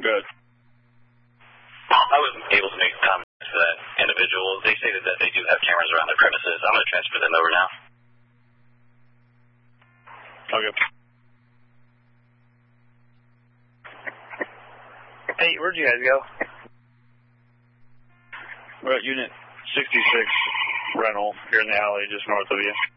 Good. I wasn't able to make comments to that individual. They stated that they do have cameras around their premises. I'm going to transfer them over now. Okay. Hey, where'd you guys go? We're at Unit 66 rental here in the alley just north of you.